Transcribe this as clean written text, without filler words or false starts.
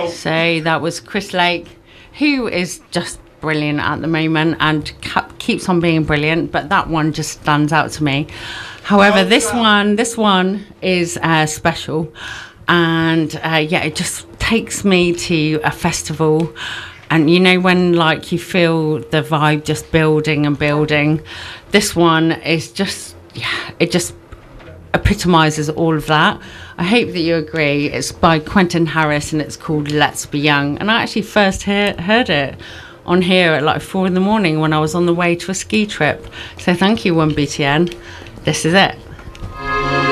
So that was Chris Lake, who is just brilliant at the moment and keeps on being brilliant, but that one just stands out to me. However, this one is special, and yeah, it just takes me to a festival, and you know when like you feel the vibe just building and building. This one is just, yeah, it just epitomizes all of that. I hope that you agree. It's by Quentin Harris and it's called Let's Be Young, and I actually first heard it on here at like 4 a.m. when I was on the way to a ski trip. So thank you, 1BTN. This is it.